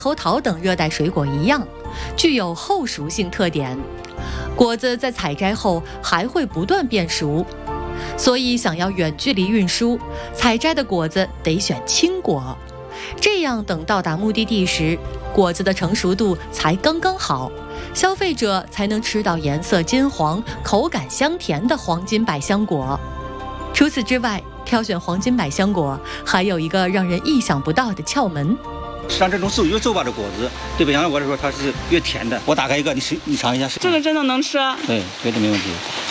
猕桃等热带水果一样，具有后熟性特点。果子在采摘后还会不断变熟，所以想要远距离运输，采摘的果子得选青果，这样等到达目的地时，果子的成熟度才刚刚好，消费者才能吃到颜色金黄、口感香甜的黄金百香果。除此之外，挑选黄金百香果还有一个让人意想不到的窍门。 像这种越皱巴的果子，对百香果来说它是越甜的。我打开一个，你尝一下。 这个真的能吃？ 对，绝对没问题。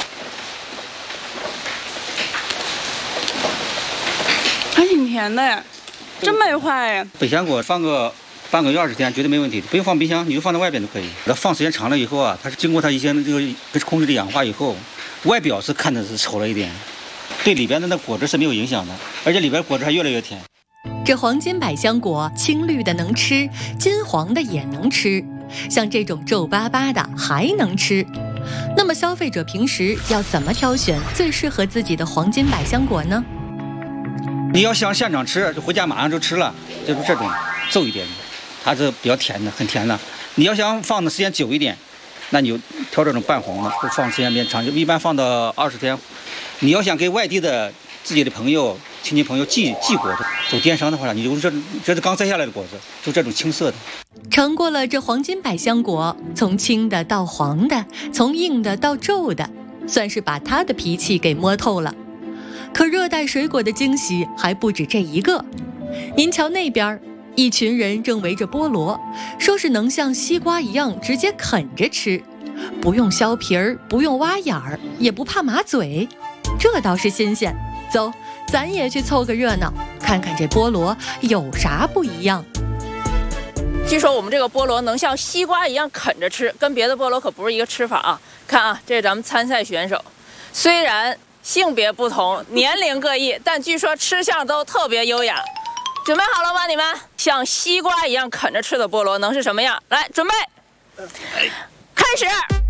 还挺甜的呀，真没坏呀。 百香果放个半个月20天绝对没问题，不用放冰箱，你就放在外边就可以。它放时间长了以后啊，它是经过它一些这个空气的氧化以后，外表是看着是稠了一点，对里边的那果汁是没有影响的，而且里边果汁还越来越甜。 这黄金百香果，青绿的能吃，金黄的也能吃，像这种皱巴巴的还能吃。那么消费者平时要怎么挑选最适合自己的黄金百香果呢？ 你要想现场吃，就回家马上就吃了，就是这种皱一点的，它是比较甜的，很甜的。你要想放的时间久一点，那你就挑这种半红的，放时间变长，就一般放到20天。你要想给外地的自己的朋友、亲戚朋友寄果子，走电商的话，你就这是刚摘下来的果子，就这种青色的。 尝过了这黄金百香果，从青的到黄的，从硬的到皱的，算是把它的脾气给摸透了。可热带水果的惊喜还不止这一个，您瞧那边，一群人正围着菠萝，说是能像西瓜一样直接啃着吃，不用削皮儿，不用挖眼儿，也不怕麻嘴，这倒是新鲜。走，咱也去凑个热闹，看看这菠萝有啥不一样。 据说我们这个菠萝能像西瓜一样啃着吃，跟别的菠萝可不是一个吃法啊。看啊，这是咱们参赛选手，虽然性别不同，年龄各异，但据说吃相都特别优雅。准备好了吗？你们像西瓜一样啃着吃的菠萝能是什么样？来，准备，开始。